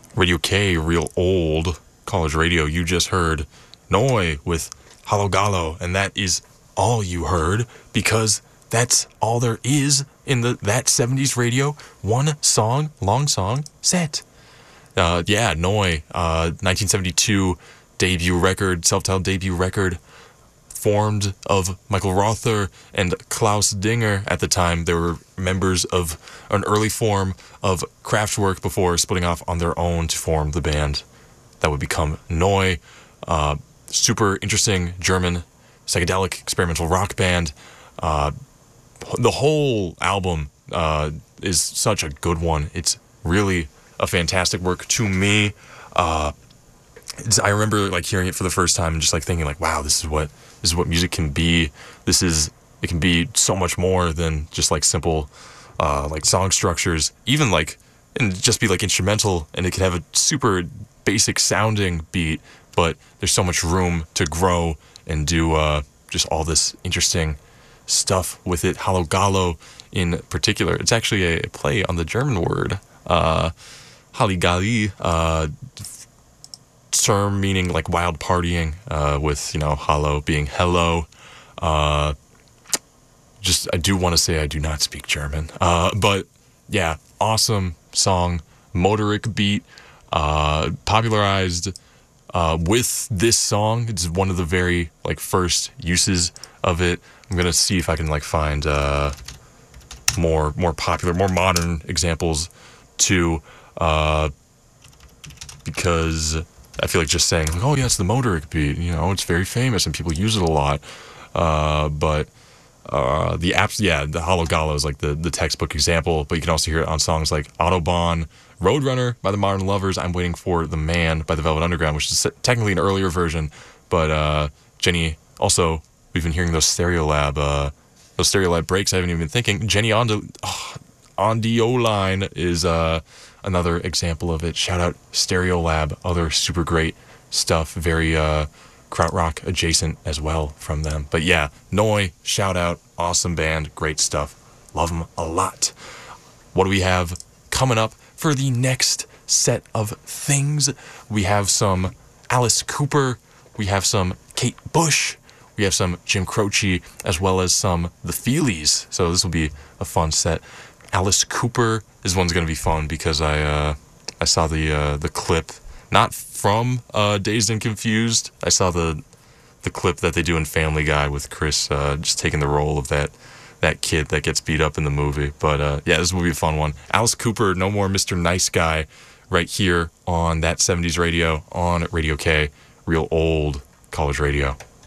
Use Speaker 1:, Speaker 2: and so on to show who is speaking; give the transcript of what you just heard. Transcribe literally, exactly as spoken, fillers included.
Speaker 1: Radio K, real old college radio. You just heard Noi with Halo Gallo, and that is all you heard because that's all there is in the that seventies radio. One song, long song set. Uh, yeah, Noi, uh, nineteen seventy-two debut record, self-titled debut record, formed of Michael Rother and Klaus Dinger at the time. They were members of an early form of Kraftwerk before splitting off on their own to form the band that would become Noi. Uh, super interesting German psychedelic experimental rock band. Uh, the whole album uh, is such a good one. It's really a fantastic work to me. Uh, it's, I remember like hearing it for the first time and just like thinking like, wow, this is what this is what music can be. This is it can be so much more than just like simple uh, like song structures, even like and just be like instrumental, and it can have a super basic sounding beat, but there's so much room to grow and do uh, just all this interesting stuff with it. Halo Gallo in particular, it's actually a play on the German word uh, Halligalli, uh, term meaning like wild partying, uh, with, you know, Hallo being hello. Uh, just, I do want to say I do not speak German. Uh, but yeah, awesome song, motoric beat, uh, popularized uh, with this song. It's one of the very like first uses of it. I'm gonna see if I can like find uh, more more popular, more modern examples too, uh, because I feel like just saying like, oh yeah, it's the motoric beat, you know, it's very famous and people use it a lot. Uh, but uh, the apps, yeah, the Halo Gallo is like the, the textbook example, but you can also hear it on songs like Autobahn, Roadrunner by the Modern Lovers, I'm Waiting for the Man by the Velvet Underground, which is technically an earlier version, but uh, Jenny, also, we've been hearing those Stereolab, uh, those Stereolab breaks I haven't even been thinking. Jenny Ondo, oh, Ondioline is uh, another example of it. Shout out Stereolab, other super great stuff, very uh, krautrock adjacent as well from them. But yeah, Noi, shout out, awesome band, great stuff, love them a lot. What do we have coming up for the next set of things? We have some Alice Cooper, we have some Kate Bush, we have some Jim Croce, as well as some The Feelies. So this will be a fun set. Alice Cooper, this one's going to be fun because I uh, I saw the uh, the clip, not from uh, Dazed and Confused. I saw the the clip that they do in Family Guy with Chris uh, just taking the role of that that kid that gets beat up in the movie. But uh, yeah, this will be a fun one. Alice Cooper, No More Mister Nice Guy, right here on that seventies radio on Radio K, real old college radio.